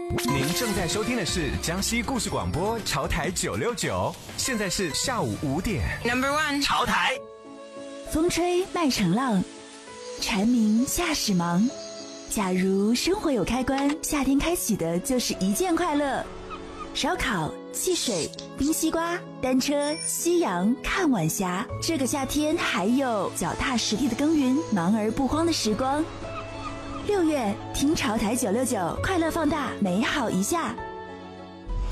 您正在收听的是江西故事广播潮台969，现在是下午5点。 Number one， 潮台。 风吹麦成浪，蝉鸣夏始忙。假如生活有开关，夏天开启的就是一件快乐。烧烤、戏水、冰西瓜、单车、夕阳、看晚霞。这个夏天还有脚踏实地的耕耘，忙而不慌的时光。6月听潮台969，快乐放大，美好一下。